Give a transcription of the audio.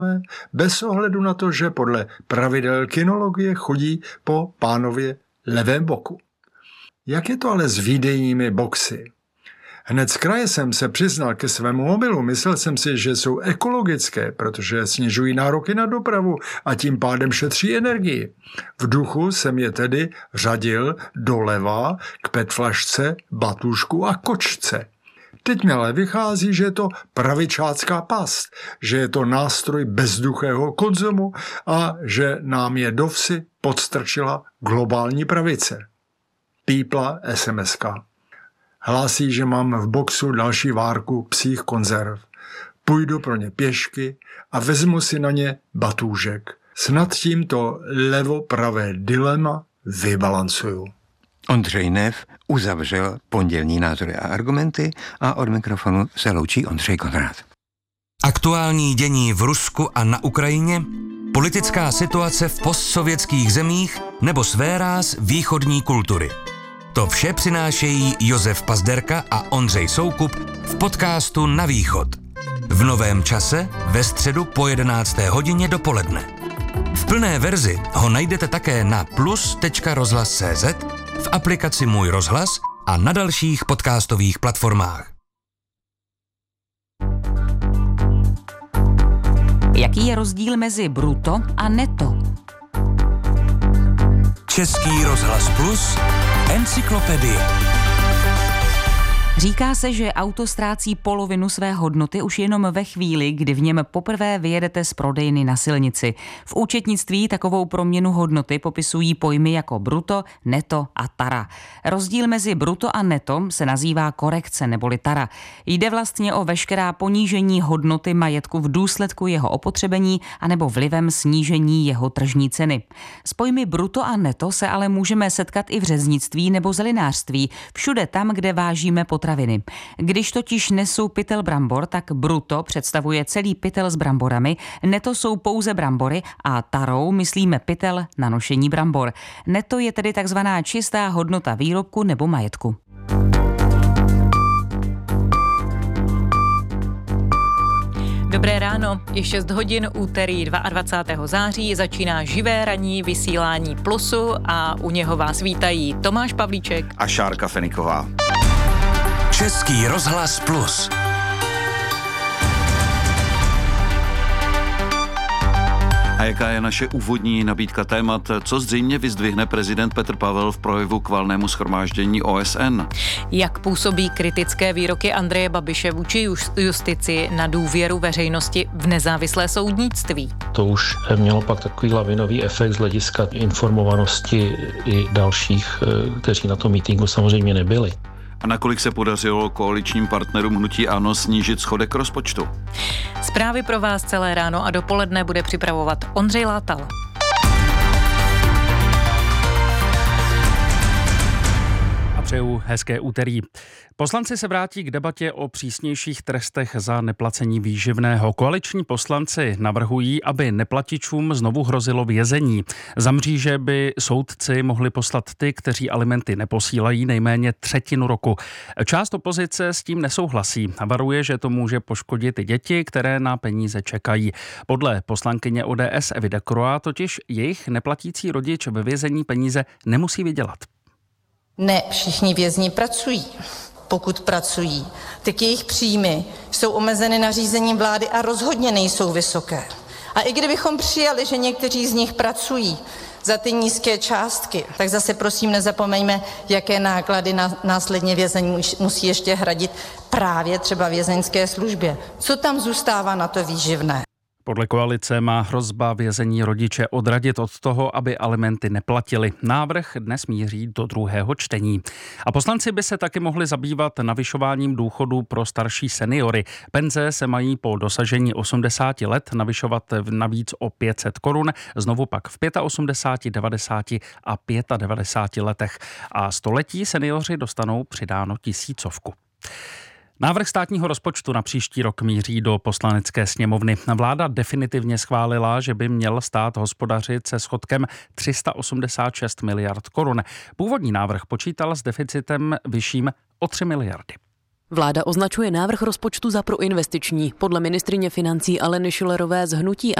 bez ohledu na to, že podle pravidel kinologie chodí po pánově levém boku. Jak je to ale s výdejními boxy? Hned z kraje jsem se přiznal ke svému mobilu. Myslel jsem si, že jsou ekologické, protože snižují nároky na dopravu a tím pádem šetří energii. V duchu jsem je tedy řadil doleva k petflašce, batůžku a kočce. Teď mi ale vychází, že je to pravičácká past, že je to nástroj bezduchého konzumu a že nám je do vsi podstrčila globální pravice. Pípla SMS-ka. Hlásí, že mám v boxu další várku psích konzerv. Půjdu pro ně pěšky a vezmu si na ně batůžek. Snad tímto levo-pravé dilema vybalancuju. Ondřej Nev uzavřel pondělní názory a argumenty a od mikrofonu se loučí Ondřej Konrád. Aktuální dění v Rusku a na Ukrajině, politická situace v postsovětských zemích nebo sféráz východní kultury. To vše přinášejí Josef Pazderka a Ondřej Soukup v podcastu Na východ. V novém čase ve středu po 11. hodině dopoledne. V plné verzi ho najdete také na plus.rozhlas.cz, v aplikaci Můj rozhlas a na dalších podcastových platformách. Jaký je rozdíl mezi bruto a neto? Český rozhlas Plus, encyklopedie. Říká se, že auto ztrácí polovinu své hodnoty už jenom ve chvíli, kdy v něm poprvé vyjedete z prodejny na silnici. V účetnictví takovou proměnu hodnoty popisují pojmy jako bruto, neto a tara. Rozdíl mezi bruto a neto se nazývá korekce neboli tara. Jde vlastně o veškerá ponížení hodnoty majetku v důsledku jeho opotřebení anebo vlivem snížení jeho tržní ceny. S pojmy bruto a neto se ale můžeme setkat i v řeznictví nebo zelinářství, všude tam, kde vážíme potraviny. Když totiž nesu pytel brambor, tak bruto představuje celý pytel s bramborami, neto jsou pouze brambory a tarou myslíme pytel na nošení brambor. Neto je tedy takzvaná čistá hodnota výrobku nebo majetku. Dobré ráno, je 6 hodin, úterý 22. září, začíná živé ranní vysílání Plusu a u něho vás vítají Tomáš Pavlíček a Šárka Feniková. Český rozhlas Plus. A jaká je naše úvodní nabídka témat, co zřejmě vyzdvihne prezident Petr Pavel v projevu k valnému shromáždění OSN? Jak působí kritické výroky Andreje Babiše vůči justici na důvěru veřejnosti v nezávislé soudnictví? To už mělo pak takový lavinový efekt z hlediska informovanosti i dalších, kteří na tom mítinku samozřejmě nebyli. A nakolik se podařilo koaličním partnerům hnutí ANO snížit schodek rozpočtu? Zprávy pro vás celé ráno a dopoledne bude připravovat Ondřej Látal. Přeju hezké úterý. Poslanci se vrátí k debatě o přísnějších trestech za neplacení výživného. Koaliční poslanci navrhují, aby neplatičům znovu hrozilo vězení. Za mříže by soudci mohli poslat ty, kteří alimenty neposílají nejméně třetinu roku. Část opozice s tím nesouhlasí a varuje, že to může poškodit i děti, které na peníze čekají. Podle poslankyně ODS Evy Decroix totiž jejich neplatící rodič ve vězení peníze nemusí vydělat. Ne všichni vězni pracují. Pokud pracují, tak jejich příjmy jsou omezeny nařízením vlády a rozhodně nejsou vysoké. A i kdybychom přijali, že někteří z nich pracují za ty nízké částky, tak zase prosím nezapomeňme, jaké náklady následně vězeň musí ještě hradit právě třeba vězeňské službě. Co tam zůstává na to výživné? Podle koalice má hrozba vězení rodiče odradit od toho, aby alimenty neplatili. Návrh dnes míří do druhého čtení. A poslanci by se taky mohli zabývat navyšováním důchodů pro starší seniory. Penze se mají po dosažení 80 let navyšovat navíc o 500 korun, znovu pak v 85, 90 a 95 letech. A století seniori dostanou přidáno 1000. Návrh státního rozpočtu na příští rok míří do Poslanecké sněmovny. Vláda definitivně schválila, že by měl stát hospodařit se schodkem 386 miliard korun. Původní návrh počítal s deficitem vyšším o 3 miliardy. Vláda označuje návrh rozpočtu za proinvestiční. Podle ministryně financí Aleny Schillerové z hnutí